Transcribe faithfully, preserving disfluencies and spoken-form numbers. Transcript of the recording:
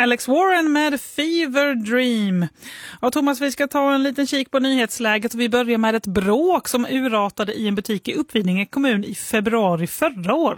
Alex Warren med Fever Dream. Ja, Thomas, vi ska ta en liten kik på nyhetsläget. Vi börjar med ett bråk som urartade i en butik i Uppvidinge kommun i februari förra året.